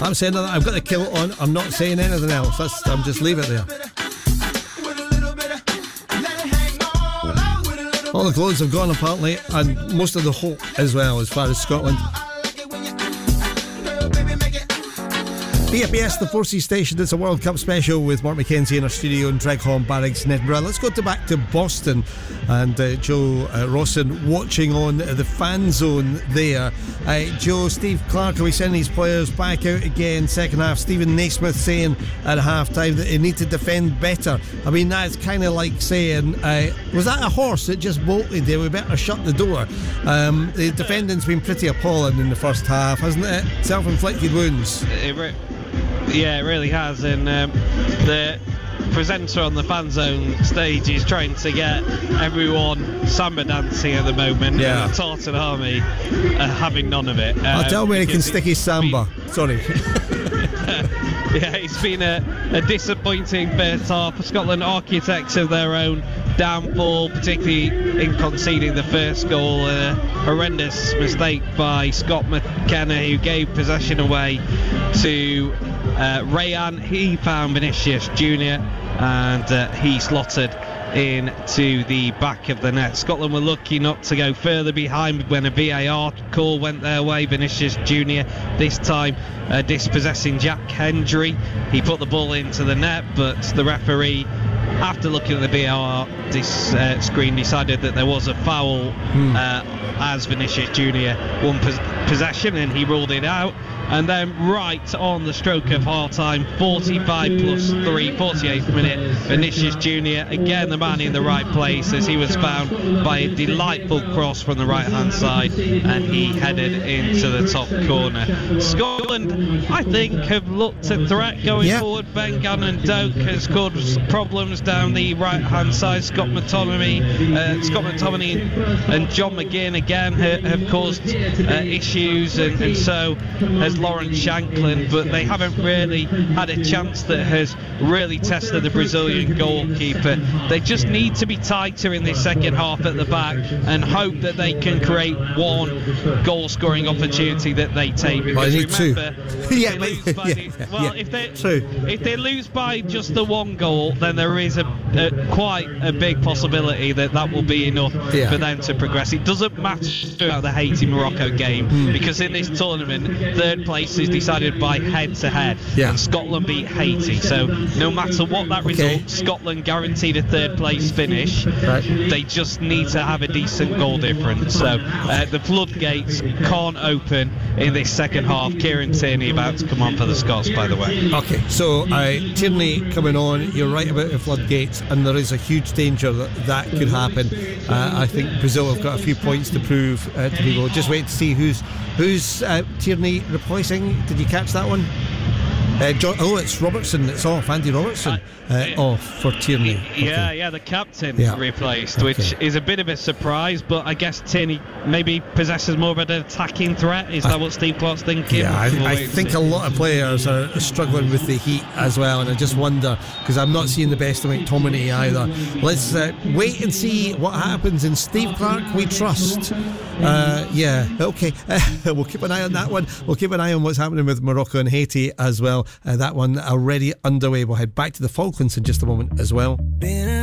I'm saying that I've got the kilt on. I'm not saying anything else. I'm just leave it there. All the clothes have gone apparently, and most of the hope as well as far as Scotland. BFBS, the 4C station. It's a World Cup special with Mark McKenzie in our studio in Dreghorn Barracks in Edinburgh. Let's go back to Boston and Joe Rawson watching on the fan zone there. Joe, Steve Clarke, are we sending these players back out again second half? Stephen Naismith saying at half time that they need to defend better. I mean, that's kind of like saying, was that a horse that just bolted there? We better shut the door. The defending's been pretty appalling in the first half, hasn't it? Self-inflicted wounds. Yeah, it really has, and the presenter on the fan zone stage is trying to get everyone samba dancing at the moment. Yeah. The Tartan Army having none of it. I'll tell me he can stick his samba. Sorry. Yeah, it's been a disappointing first half. Scotland architects of their own downfall, particularly in conceding the first goal. A horrendous mistake by Scott McKenna, who gave possession away to Rayan. He found Vinicius Jr. and he slotted into the back of the net. Scotland were lucky not to go further behind when a VAR call went their way. Vinicius Jr. this time dispossessing Jack Hendry. He put the ball into the net, but the referee, after looking at the VAR screen, decided that there was a foul as Vinicius Jr. won possession, and he ruled it out. And then right on the stroke of half-time, 45 plus 3, 48th minute, Vinicius Jr., again the man in the right place, as he was found by a delightful cross from the right-hand side, and he headed into the top corner. Scotland, I think, have looked a threat going forward. Ben Gannon Doak has caused problems down the right-hand side. Scott McTominay and John McGinn again have caused issues, and so has Lawrence Shanklin, but they haven't really had a chance that has really tested the Brazilian goalkeeper. They just need to be tighter in this second half at the back and hope that they can create one goal scoring opportunity that they take, because remember, if they lose by just the one goal, then there is quite a big possibility that will be enough for them to progress. It doesn't matter about the Haiti-Morocco game, because in this tournament third place is decided by head-to-head, and Scotland beat Haiti, so no matter what that result, Scotland guaranteed a third place finish. They just need to have a decent goal difference, so the floodgates can't open in this second half. Kieran Tierney about to come on for the Scots, by the way. Okay, so Tierney coming on, you're right about the floodgates, and there is a huge danger that could happen. I think Brazil have got a few points to prove to people. Just wait to see who's Tierney replacing. Did you catch that one? It's Robertson. It's off. Andy Robertson off for Tierney. Yeah, the captain replaced, which is a bit of a surprise, but I guess Tierney maybe possesses more of an attacking threat. Is that what Steve Clarke's thinking? Yeah, I think a lot of players are struggling with the heat as well, and I just wonder, because I'm not seeing the best of McTominay either. Let's wait and see what happens. In Steve Clarke we trust. Okay. We'll keep an eye on that one. We'll keep an eye on what's happening with Morocco and Haiti as well. That one already underway. We'll head back to the Falklands in just a moment as well.